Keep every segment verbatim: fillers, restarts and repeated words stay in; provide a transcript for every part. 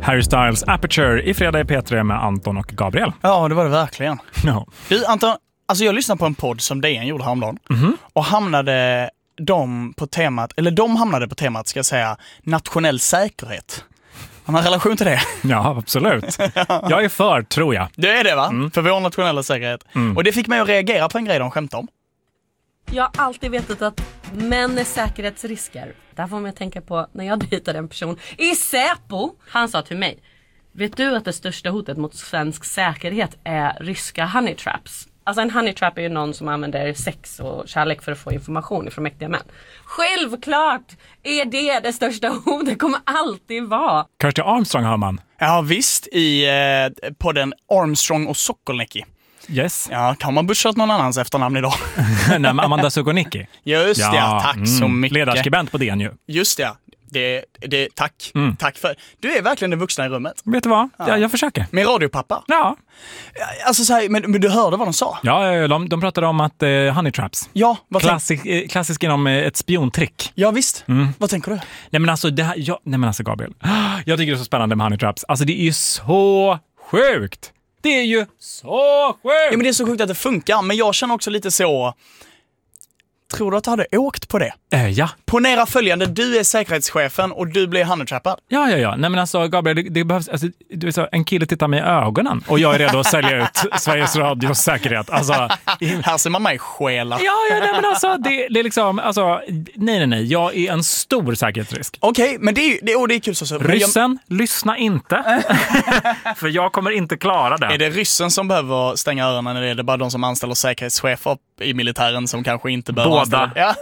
Harry Styles Aperture i fredag i P tre med Anton och Gabriel. Ja, det var det verkligen. No. Du, Anton, alltså jag lyssnade på en podd som D N gjorde häromdagen. Mm-hmm. Och hamnade de på temat, eller de hamnade på temat, ska jag säga, nationell säkerhet. Har man en relation till det? Ja, absolut. Jag är för, tror jag. Det är det, va? Mm. För vår nationella säkerhet. Mm. Och det fick mig att reagera på en grej de skämtade om. Jag har alltid vetat att män är säkerhetsrisker. Där får man tänka på när jag dejtade en person i Säpo. Han sa till mig: vet du att det största hotet mot svensk säkerhet är ryska honey traps? Alltså en honey trap är ju någon som använder sex och kärlek för att få information från mäktiga män. Självklart är det det största hotet, det kommer alltid vara. Kirsty Armstrong har man. Ja visst, i eh, podden Armstrong och Sokolnicki. Yes. Ja, kan man butcha någon annans efternamn idag? Nej, men Amanda Sugonicki. Just ja, ja, tack mm, så mycket. Ledarskribent på D N ju. Just det, det, det tack. Mm. Tack för. Du är verkligen den vuxna i rummet. Vet du vad? Ja. Jag, jag försöker. Min radiopappa. Ja. Alltså så här, men, men du hörde vad de sa? Ja, de, de pratade om att uh, honey traps. Ja, vad Klassisk, tänk... Klassisk inom uh, ett spiontrick. Ja, visst. Mm. Vad tänker du? Nej men alltså det här, jag, nej men alltså Gabriel. Jag tycker det är så spännande med honey traps. Alltså det är ju så sjukt. Det är ju så sjukt! Ja, men det är så sjukt att det funkar. Men jag känner också lite så... Tror du att du hade åkt på det? Äh, ja. Ponera följande, du är säkerhetschefen och du blir honeytrappad. Ja, ja, ja. Nej men alltså Gabriel, det, det behövs... Alltså, du vet så, en kille tittar mig i ögonen och jag är redo att sälja ut Sveriges Radios säkerhet. Alltså... I... Här ser man mig stjäla. Ja, ja, nej men alltså, det, det är liksom... Alltså, nej, nej, nej. Jag är en stor säkerhetsrisk. Okej, okay, men det är, det, oh, det är kul så. så. Ryssen, jag... lyssna inte. För jag kommer inte klara det. Är det ryssen som behöver stänga öronen eller är det bara de som anställer säkerhetschefer i militären som kanske inte behöver Båda. anställa? Ja.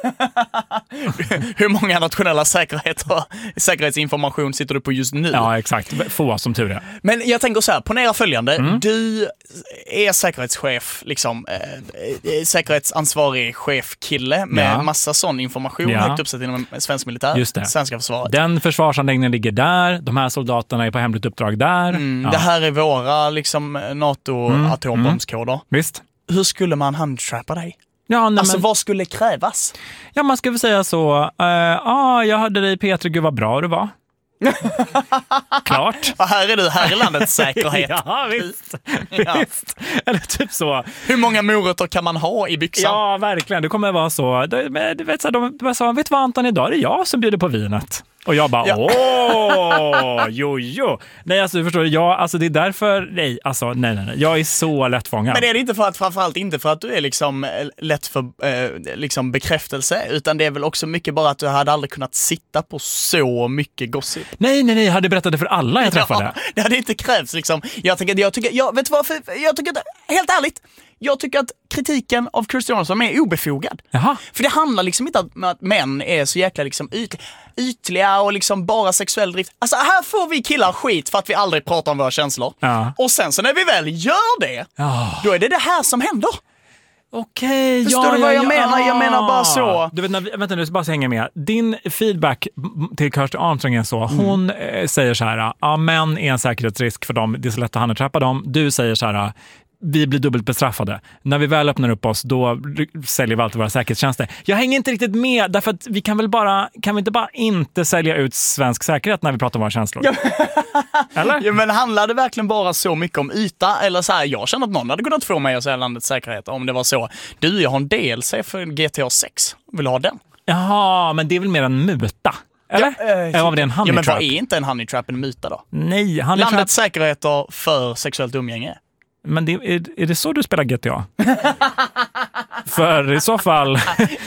Hur många nationella säkerheter, säkerhetsinformation sitter du på just nu? Ja, exakt. Få som tur är. Men jag tänker så här, ponera följande. Mm. Du är säkerhetschef, liksom eh, säkerhetsansvarig chefkille med ja. massa sån information ja. högt uppsatt inom svensk militär. Just det. Svenska försvaret. Den försvarsanläggningen ligger där. De här soldaterna är på hemligt uppdrag där. Mm, ja. Det här är våra liksom NATO-atombombskoder. Mm. Visst. Hur skulle man handtrappa dig? Ja, nej, alltså men... vad skulle krävas? Ja, man skulle väl säga så. Uh, ah, jag hörde dig Peter, gud vad bra du var. Klart. Och här är du, här är landets säkerhet. Ja, visst. Ja. visst. Eller typ så. Hur många morötter kan man ha i byxan? Ja, verkligen. Det kommer vara så. Du vet, så de, de sa, vet du vad Anton, idag är det jag som bjuder på vinet. Och jag bara, ja. åh, jo, jo. Nej, alltså, du förstår, jag, alltså, det är därför, nej, alltså, nej, nej, nej. Jag är så lättfångad. Men det är inte för att, framförallt inte för att du är liksom lätt för eh, liksom bekräftelse, utan det är väl också mycket bara att du hade aldrig kunnat sitta på så mycket gossip. Nej, nej, nej, jag hade berättat det för alla jag träffade. Ja, det hade inte krävts, liksom. Jag tänker, jag tycker, jag vet vad, för, jag tycker, helt ärligt, jag tycker att kritiken av Kirsty Armstrong är obefogad. Jaha. För det handlar liksom inte om att män är så jäkla liksom yt, ytliga och liksom bara sexuell drift. Alltså här får vi killar skit för att vi aldrig pratar om våra känslor. Ja. Och sen så när vi väl gör det, ja. då är det det här som händer. Okej, Förstår ja, du vad ja, jag ja. menar? Jag menar bara så. Du vet, när, vänta nu, så bara så hänga med. Din feedback till Kirsty Armstrong är så. Hon mm. eh, säger så här, ja, män är en säkerhetsrisk för dem. Det är så lätt att handtrappa dem. Du säger så här, vi blir dubbelt bestraffade. När vi väl öppnar upp oss, då säljer vi alltid våra säkerhetstjänster. Jag hänger inte riktigt med, därför att vi kan väl bara, kan vi inte bara inte sälja ut svensk säkerhet när vi pratar om våra känslor? Ja. Eller? Ja, men handlar det verkligen bara så mycket om yta? Eller så här, jag känner att någon hade kunnat få mig att säga landets säkerhet om det var så. Du, jag har en D L C för G T A sex. Vill du ha den? Jaha, men det är väl mer en muta? Eller? Ja, äh, Eller var det en honey ja, men trap? vad är inte en honey trap en muta då? Nej, honey landets trap... säkerheter för sexuellt umgänge. Men det, är, är det så du spelar G T A? För i så fall...